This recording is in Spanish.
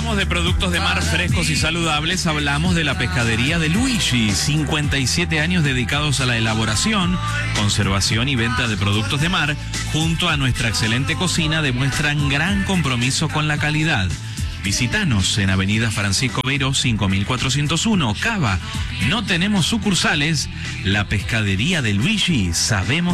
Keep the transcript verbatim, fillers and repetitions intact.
hablamos de productos de mar frescos y saludables, hablamos de la pescadería de Luigi, cincuenta y siete años dedicados a la elaboración, conservación y venta de productos de mar, junto a nuestra excelente cocina, demuestran gran compromiso con la calidad. Visítanos en Avenida Francisco Beiró cinco mil cuatrocientos uno, Cava. No tenemos sucursales. La pescadería de Luigi, sabemos